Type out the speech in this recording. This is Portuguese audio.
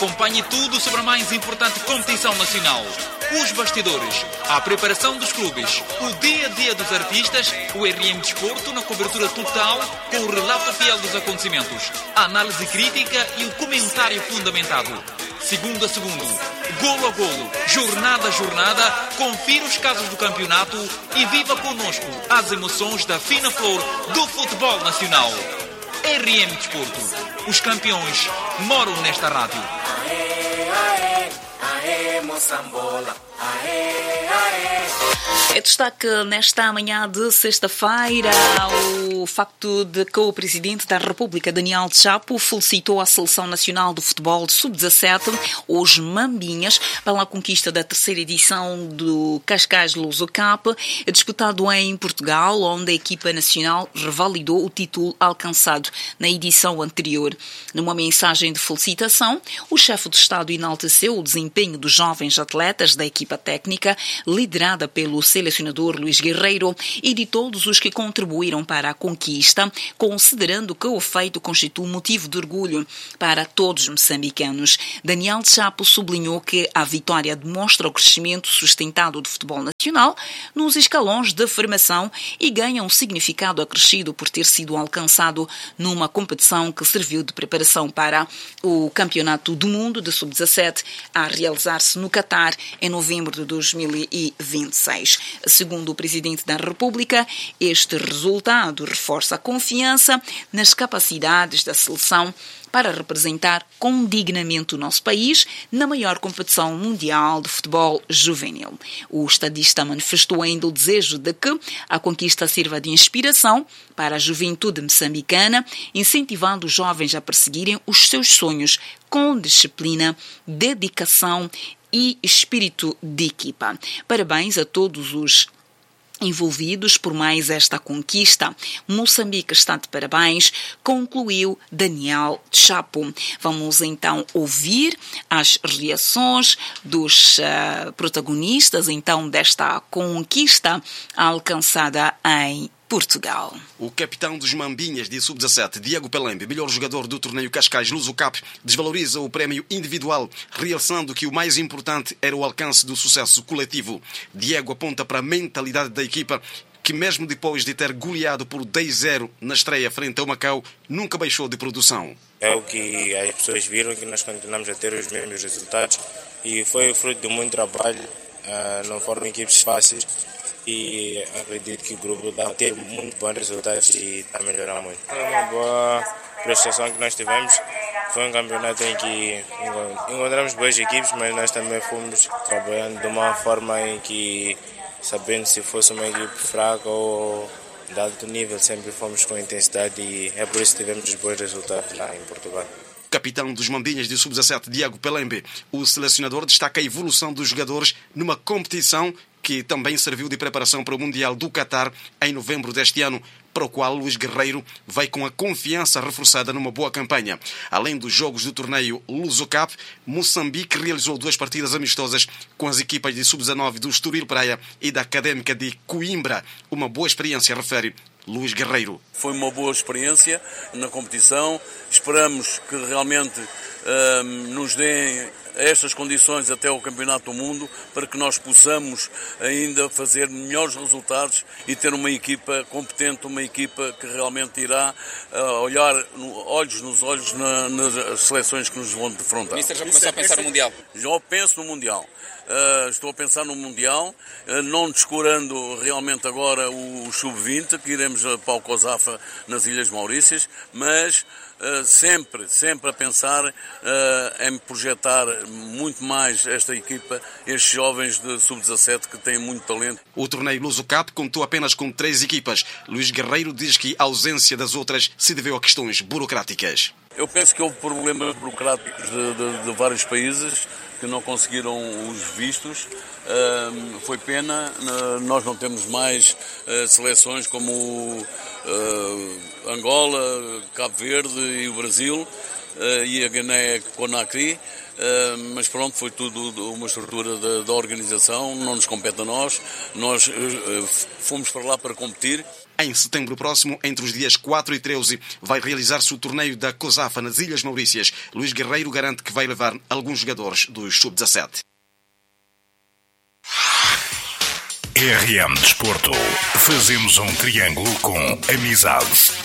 Acompanhe tudo sobre a mais importante competição nacional. Os bastidores, a preparação dos clubes, o dia-a-dia dos artistas, o RM Desporto na cobertura total, com o relato fiel dos acontecimentos, a análise crítica e o comentário fundamentado. Segundo a segundo, golo a golo, jornada a jornada, confira os casos do campeonato e viva connosco as emoções da fina flor do futebol nacional. RM Desporto, os campeões moram nesta rádio. Moçambola, aê, aê. É destaque nesta manhã de sexta-feira o facto de que o Presidente da República, Daniel Chapo, felicitou a Seleção Nacional do Futebol de Sub-17, os Mambinhas, pela conquista da terceira edição do Cascais Luso Cup, disputado em Portugal, onde a equipa nacional revalidou o título alcançado na edição anterior. Numa mensagem de felicitação, o chefe de Estado enalteceu o desempenho dos jovens atletas da equipa técnica, liderada pelo selecionador Luís Guerreiro, e de todos os que contribuíram para a conquista, considerando que o feito constitui motivo de orgulho para todos os moçambicanos. Daniel Chapo sublinhou que a vitória demonstra o crescimento sustentado do futebol nacional nos escalões de formação e ganha um significado acrescido por ter sido alcançado numa competição que serviu de preparação para o Campeonato do Mundo de Sub-17 a realizar-se no Catar em novembro de 2026. Segundo o Presidente da República, este resultado reforça a confiança nas capacidades da seleção para representar com dignamente o nosso país na maior competição mundial de futebol juvenil. O estadista manifestou ainda o desejo de que a conquista sirva de inspiração para a juventude moçambicana, incentivando os jovens a perseguirem os seus sonhos com disciplina, dedicação e espírito de equipa. Parabéns a todos os envolvidos por mais esta conquista. Moçambique está de parabéns, concluiu Daniel Chapo. Vamos então ouvir as reações dos protagonistas então desta conquista alcançada em Portugal. O capitão dos Mambinhas de Sub-17, Diego Pelembe, melhor jogador do torneio Cascais Luso Cup, desvaloriza o prémio individual, realçando que o mais importante era o alcance do sucesso coletivo. Diego aponta para a mentalidade da equipa, que mesmo depois de ter goleado por 10-0 na estreia frente ao Macau, nunca baixou de produção. É o que as pessoas viram, que nós continuamos a ter os mesmos resultados, e foi fruto de muito trabalho, não foram equipes fáceis. E acredito que o grupo está a ter muito bons resultados e está a melhorar muito. Foi uma boa prestação que nós tivemos. Foi um campeonato em que encontramos boas equipes, mas nós também fomos trabalhando de uma forma em que, sabendo se fosse uma equipe fraca ou de alto nível, sempre fomos com intensidade, e é por isso que tivemos os bons resultados lá em Portugal. Capitão dos Mambinhas de Sub-17, Diego Pelembe, o selecionador destaca a evolução dos jogadores numa competição que também serviu de preparação para o Mundial do Catar em novembro deste ano, para o qual Luís Guerreiro vai com a confiança reforçada numa boa campanha. Além dos jogos do torneio Luso Cup, Moçambique realizou 2 partidas amistosas com as equipas de Sub-19 do Estoril Praia e da Académica de Coimbra. Uma boa experiência, refere Luís Guerreiro. Foi uma boa experiência na competição. Esperamos que realmente nos deem estas condições até o Campeonato do Mundo, para que nós possamos ainda fazer melhores resultados e ter uma equipa competente, uma equipa que realmente irá olhar olhos nos olhos nas seleções que nos vão defrontar. Mister, já começou a pensar no Mundial? Já penso no Mundial. Estou a pensar no Mundial, não descurando realmente agora o Sub-20, que iremos para o COSAFA nas Ilhas Maurícias, mas sempre a pensar em projetar muito mais esta equipa, estes jovens de Sub-17 que têm muito talento. O torneio Luso Cup contou apenas com 3 equipas. Luís Guerreiro diz que a ausência das outras se deveu a questões burocráticas. Eu penso que houve problemas burocráticos de vários países que não conseguiram os vistos. Foi pena. Nós não temos mais seleções como Angola, Cabo Verde e o Brasil e a Guiné-Conakry. Mas pronto, foi tudo uma estrutura da organização, não nos compete a nós. Nós fomos para lá para competir. Em setembro próximo, entre os dias 4 e 13, vai realizar-se o torneio da COSAFA nas Ilhas Maurícias. Luís Guerreiro garante que vai levar alguns jogadores dos Sub-17. RM Desporto. Fazemos um triângulo com amizade,